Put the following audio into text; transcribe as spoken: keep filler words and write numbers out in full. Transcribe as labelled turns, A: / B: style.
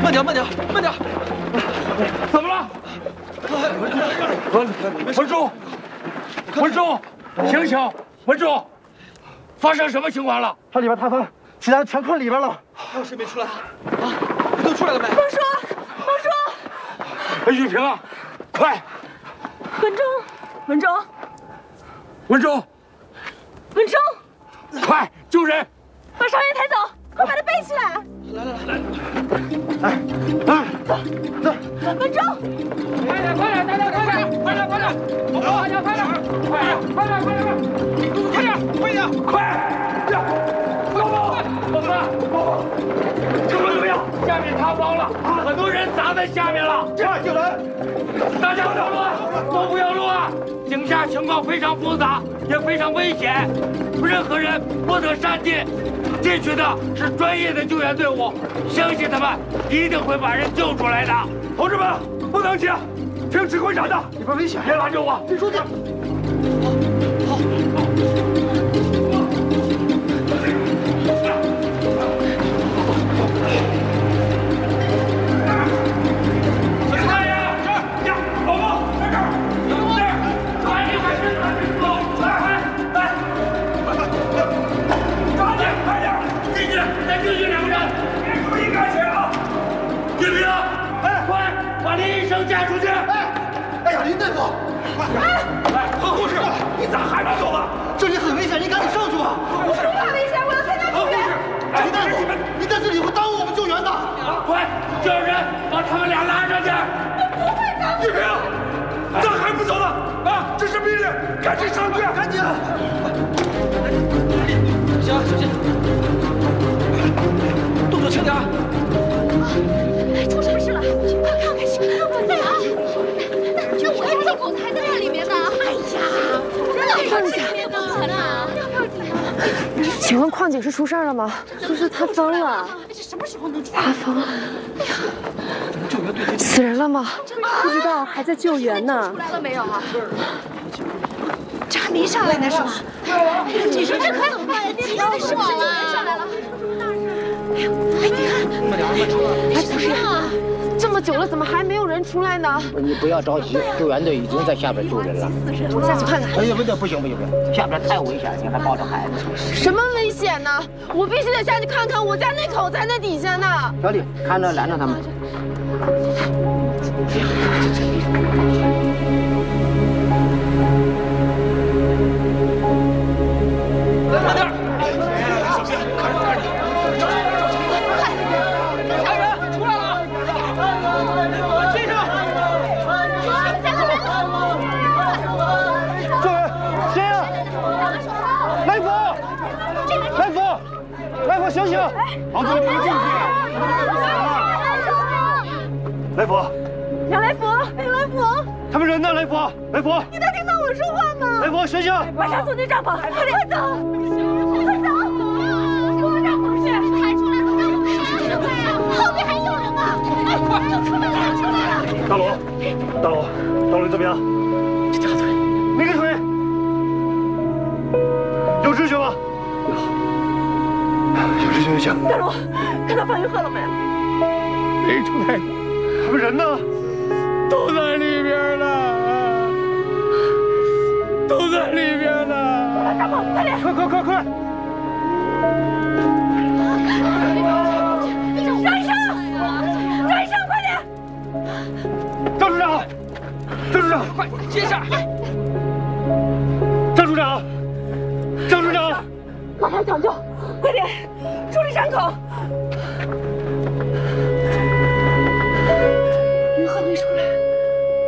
A: 慢点，慢点，慢点！
B: 怎么了？文文忠，文忠，醒醒！文忠，发生什么情况了？
C: 它里边塌方，其他人全困里边了。
A: 还有谁没出来啊？啊，你都出来了没？
D: 王叔，王叔！
B: 玉萍啊，快！
D: 文忠，文忠，
B: 文忠，
D: 文忠，
B: 快救人！
D: 把少爷抬走，快把他背起来！
A: 来来来来，
C: 哎哎，走走，
D: 文忠，
B: 快点快点，大家快点，快点快点，大家快点，快点快点快点，快点快点，快！老婆，老婆，情况怎么样？下面塌方了，很多人砸在下面了。
C: 快救人！
B: 大家不要乱，都不要乱！井下情况非常复杂，也非常危险，任何人不得擅进。进去的是专业的救援队伍，相信他们一定会把人救出来的。同志们，不能急，听指挥长的，
C: 里边危险，
B: 别拦着我。
C: 别出去。
A: 好，
B: 陈大爷，这儿呀，老公在这儿，有这儿，抓紧快点，走，来来，抓紧快点，进去，再进去两个人，别注意干血啊！玉萍，哎，快把林医生架出去！
C: 哎，哎呀，林大夫，
B: 来，何护士，你咋还没走呢？
C: 这里很危险，你赶紧上去吧。
D: 我说话危险，我要参加救援。
C: 林大夫，你在这里会耽误我们救援的。
B: 快，叫人把他们俩拉上去！
D: 我不会的。
B: 玉萍，咋还不走呢？啊，这是命令，赶紧上去！
C: 赶紧！
A: 行，小心，动作轻点。
D: 哎，出什么事了？快看看，快看啊！这我的进口还在那里面呢。哎呀，让上一下，不可能，要不要紧啊？
E: 请问邝警是出事了吗？
D: 不是塌方了？这什么时候能出？
E: 塌方了。
D: 哎呀，
A: 救援队
E: 死人了吗？
D: 不知道，还在救援呢。出来了没有啊？这还没上来呢是吧？你说这可怎么办呀？急死是我了！上来了。哎呦，哎，你看，
A: 慢点，慢出来。
E: 哎，不是啊，这么久了，怎么还没有人出来呢？
F: 你不要着急，救援队已经在下边救人了。
E: 我下去看看。
F: 哎呀，不对，不行不行不行，下边太危险，你还抱着孩子。
E: 什么危险呢？我必须得下去看看，我家那口在那底下呢。
F: 小李，看着拦着他们。
A: 慢点，小心，看着看着。来人，出来了！先生，
C: 救人，谁呀？来福，来福，来福，醒醒！王队，你们进去。来福，
D: 杨来福，杨来福，
C: 他们人呢？来福，来福，
D: 你能听到我说话吗？
C: 来福，醒醒！
D: 马上送进帐篷，快点，快走，快走，给我帐篷去，抬出来，快啊！后面还有人呢，哎，快，出来了，出来了！
C: 大龙，大龙，大龙你怎么样？
A: 这家腿
C: 没个腿，有知觉吗？有，有知觉就行。
D: 大龙，看到方玉鹤了没？
B: 没出来，
C: 他们人呢？
B: 都在里边呢，都在里边呢。
D: 大宝，快点！
C: 快快快快！
D: 张医生，张医生，快点！
C: 张处长，张处长，
A: 快接下！
C: 张处长，张处长，
D: 马上抢救，快点，处理伤口。